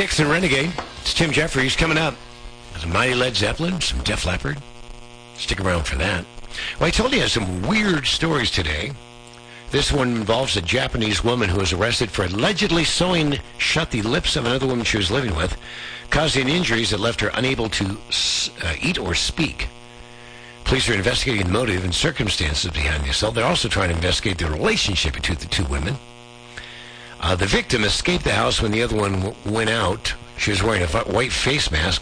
Hicks and Renegade. It's Tim Jeffries coming up. Some mighty Led Zeppelin, some Def Leppard. Stick around for that. Well, I told you I have some weird stories today. This one involves a Japanese woman who was arrested for allegedly sewing shut the lips of another woman she was living with, causing injuries that left her unable to eat or speak. Police are investigating the motive and circumstances behind the assault. They're also trying to investigate the relationship between the two women. The victim escaped the house when the other one went out. She was wearing a white face mask